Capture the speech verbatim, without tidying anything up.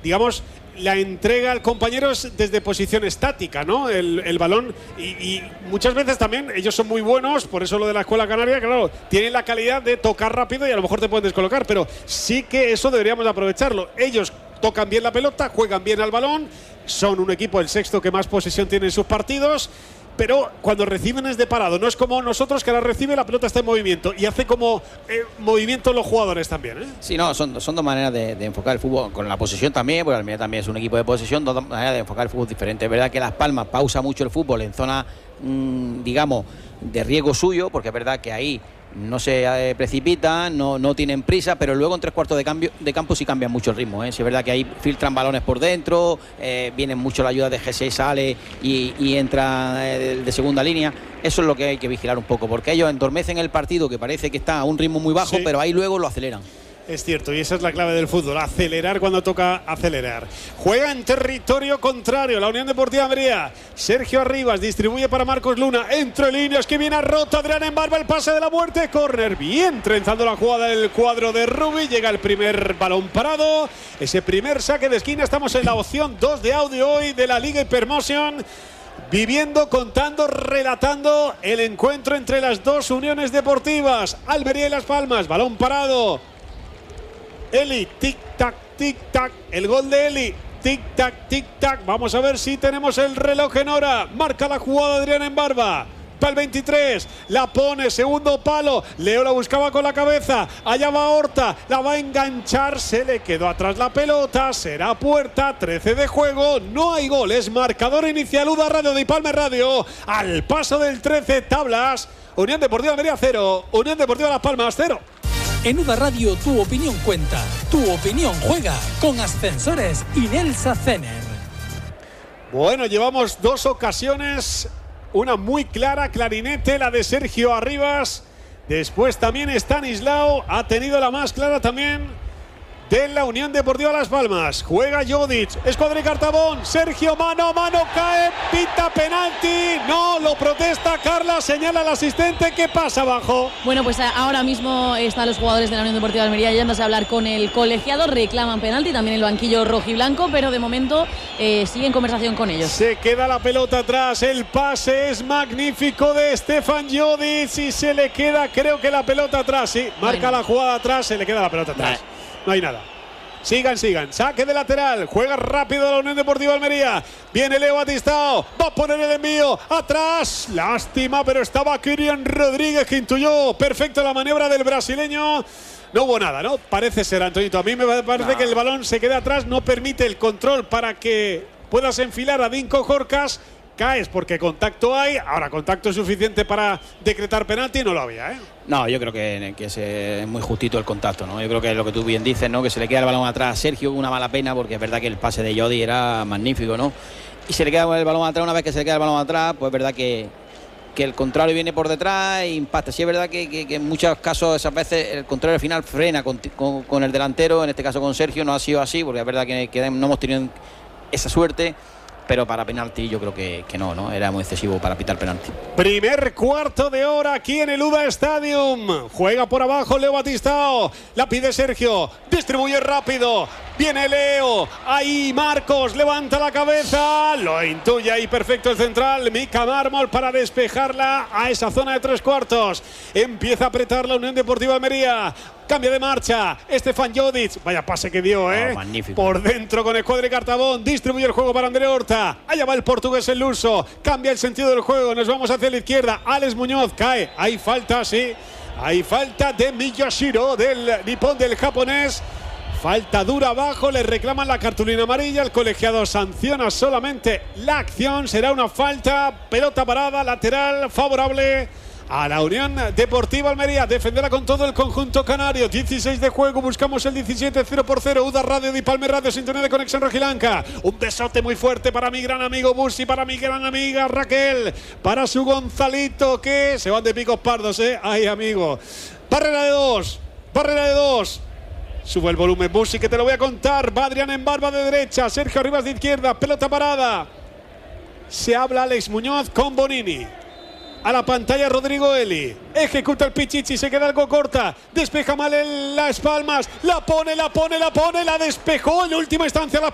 digamos, la entrega al compañero es desde posición estática, ¿no? El, el balón y, y muchas veces también ellos son muy buenos, por eso lo de la escuela canaria, claro, tienen la calidad de tocar rápido y a lo mejor te pueden descolocar, pero sí que eso deberíamos de aprovecharlo. Ellos tocan bien la pelota, juegan bien al balón, son un equipo el sexto que más posesión tiene en sus partidos, pero cuando reciben es de parado, no es como nosotros que la recibe, la pelota está en movimiento y hace como eh, movimiento los jugadores también, ¿eh? Sí, no, son, son dos maneras de, de enfocar el fútbol, con la posesión también, porque Almería también es un equipo de posesión, dos maneras de enfocar el fútbol diferente. Es verdad que Las Palmas pausa mucho el fútbol en zona, mmm, digamos, de riesgo suyo, porque es verdad que ahí no se eh, precipitan, no, no tienen prisa, pero luego en tres cuartos de, cambio, de campo sí cambian mucho el ritmo, ¿eh? Sí, es verdad que ahí filtran balones por dentro, eh, vienen mucho la ayuda de G seis, sale y, y entra eh, de, de segunda línea. Eso es lo que hay que vigilar un poco, porque ellos endormecen el partido, que parece que está a un ritmo muy bajo, sí, pero ahí luego lo aceleran. Es cierto, y esa es la clave del fútbol, acelerar cuando toca acelerar. Juega en territorio contrario la Unión Deportiva Almería. Sergio Arribas distribuye para Marcos Luna, entre líneas, que viene a roto Adrián Embarba, el pase de la muerte, córner, bien trenzando la jugada del cuadro de Rubi, llega el primer balón parado, ese primer saque de esquina. Estamos en la opción dos de audio hoy de la Liga Hypermotion, viviendo, contando, relatando el encuentro entre las dos uniones deportivas, Almería y Las Palmas. Balón parado, Eli, tic-tac, tic-tac, el gol de Eli, tic-tac, tic-tac. Vamos a ver si tenemos el reloj en hora. Marca la jugada Adrián Embarba. Para el veintitrés, la pone, segundo palo. Leo la buscaba con la cabeza. Allá va Horta, la va a enganchar. Se le quedó atrás la pelota. Será puerta, trece de juego. No hay goles. Marcador inicial, U D A Radio de Palme Radio. Al paso del trece, tablas. Unión Deportiva Almería cero, Unión Deportiva Las Palmas cero. En U D A Radio tu opinión cuenta, tu opinión juega con Ascensores Inelsa Cener. Bueno, llevamos dos ocasiones, una muy clara, clarinete, la de Sergio Arribas. Después también Stanislao ha tenido la más clara también de la Unión Deportiva Las Palmas. Juega Jodic, Escuadra y Cartabón, Sergio, mano a mano, cae, pita penalti, no, lo protesta Carla, señala al asistente. ¿Qué pasa abajo? Bueno, pues ahora mismo están los jugadores de la Unión Deportiva Almería yéndose a hablar con el colegiado, reclaman penalti, también el banquillo rojiblanco, pero de momento eh, sigue en conversación con ellos. Se queda la pelota atrás, el pase es magnífico de Stefan Jodic y se le queda, creo que la pelota atrás, sí, marca bueno. la jugada atrás, se le queda la pelota atrás. Vale. No hay nada. Sigan, sigan. Saque de lateral. Juega rápido la Unión Deportiva Almería. Viene Leo Batistao. Va a poner el envío. Atrás. Lástima, pero estaba Kirian Rodríguez que intuyó perfecto la maniobra del brasileño. No hubo nada, ¿no? Parece ser, Antonito. A mí me parece no. que el balón se queda atrás. No permite el control para que puedas enfilar a Dinko Jorcas. Caes porque contacto hay. Ahora, contacto es suficiente para decretar penalti. No lo había, ¿eh? No, yo creo que, que es muy justito el contacto, ¿no? Yo creo que es lo que tú bien dices, ¿no? Que se le queda el balón atrás a Sergio, una mala pena, porque es verdad que el pase de Jodi era magnífico, ¿no? Y se le queda el balón atrás, una vez que se le queda el balón atrás, pues es verdad que, que el contrario viene por detrás e impacta. Sí es verdad que, que, que en muchos casos, esas veces, el contrario al final frena con, con, con el delantero, en este caso con Sergio, no ha sido así, porque es verdad que, que no hemos tenido esa suerte. Pero para penalti yo creo que, que no, ¿no? Era muy excesivo para pitar penalti. Primer cuarto de hora aquí en el U D A Stadium. Juega por abajo Leo Batistao. La pide Sergio. Distribuye rápido. Viene Leo. Ahí Marcos. Levanta la cabeza. Lo intuye ahí perfecto el central. Mika Mármol para despejarla a esa zona de tres cuartos. Empieza a apretar la Unión Deportiva Almería. Cambia de marcha. Stefan Jodic. Vaya pase que dio, ¿eh? Oh, magnífico. Por dentro con Escuadra y Cartabón. Distribuye el juego para André Horta. Allá va el portugués el Luso. Cambia el sentido del juego. Nos vamos hacia la izquierda. Alex Muñoz cae. Hay falta, sí. Hay falta de Miyashiro, del nipón, del japonés. Falta dura abajo. Le reclaman la cartulina amarilla. El colegiado sanciona solamente la acción. Será una falta. Pelota parada. Lateral favorable a la Unión Deportiva Almería. Defenderá con todo el conjunto canario. dieciséis de juego, buscamos el diecisiete, cero por cero. U D A Radio de Palme Radio, sintonía de Conexión Rojilanca. Un besote muy fuerte para mi gran amigo Busi, para mi gran amiga Raquel, para su Gonzalito, que se van de picos pardos, eh. Ay, amigo. Barrera de dos, barrera de dos. Sube el volumen, Busi, que te lo voy a contar. Va Adrián Embarba de derecha, Sergio Arribas de izquierda, pelota parada. Se habla Alex Muñoz con Bonini. A la pantalla Rodrigo Eli. Ejecuta el Pichichi, se queda algo corta. Despeja mal en Las Palmas. La pone, la pone, la pone. La despejó en última instancia Las Palmas.